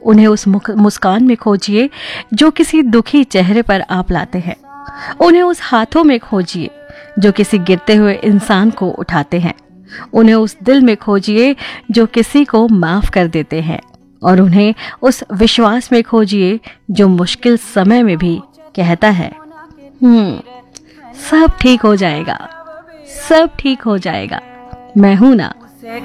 उन्हें उस मुस्कान में खोजिए जो किसी दुखी चेहरे पर आप लाते हैं। उन्हें उस हाथों में खोजिए जो किसी गिरते हुए इंसान को उठाते हैं। उन्हें उस दिल में खोजिए जो किसी को माफ कर देते हैं। और उन्हें उस विश्वास में खोजिए जो मुश्किल समय में भी कहता है सब ठीक हो जाएगा, सब ठीक हो जाएगा, मैं हूं ना।